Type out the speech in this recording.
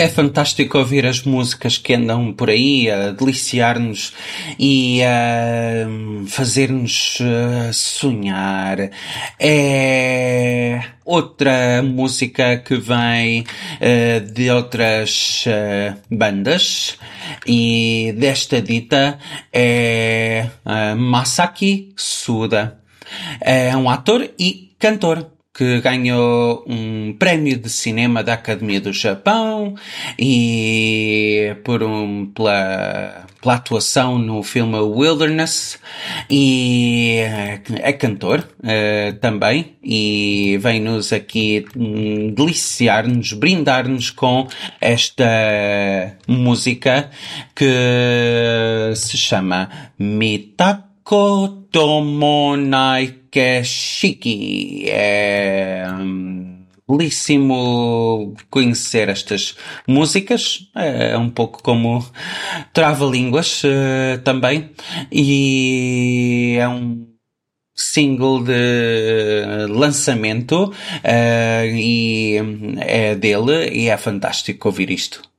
É fantástico ouvir as músicas que andam por aí a deliciar-nos e a fazer-nos sonhar. É outra música que vem de outras bandas e desta dita é Masaki Suda. É um ator e cantor que ganhou um prémio de cinema da Academia do Japão e pela atuação no filme Wilderness, e é cantor também, e vem-nos aqui deliciar-nos, brindar-nos com esta música que se chama Mitako Tomonai Keshiki. É belíssimo conhecer estas músicas, é um pouco como trava-línguas também, e é um single de lançamento e é dele, e é fantástico ouvir isto.